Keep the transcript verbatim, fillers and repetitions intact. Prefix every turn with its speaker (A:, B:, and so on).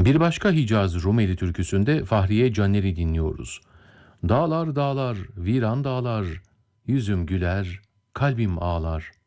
A: Bir başka Hicaz Rumeli türküsünde Fahriye Caner'i dinliyoruz. Dağlar dağlar, viran dağlar, yüzüm güler, kalbim ağlar.